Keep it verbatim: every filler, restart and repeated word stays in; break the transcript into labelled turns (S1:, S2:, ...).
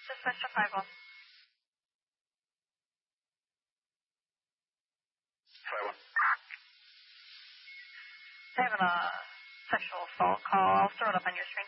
S1: Just Vista five one.
S2: five one.
S1: Having a sexual assault call. I'll throw it up on your screen.